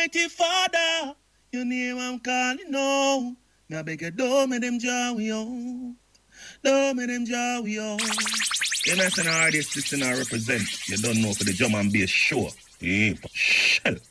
Almighty Father, your name I'm calling now. Me I beg you, don't make them jaw we out. Don't make them jaw we out. You know, it's an artist, listen and represent. You don't know for the drum and bass show. Yeah, shell.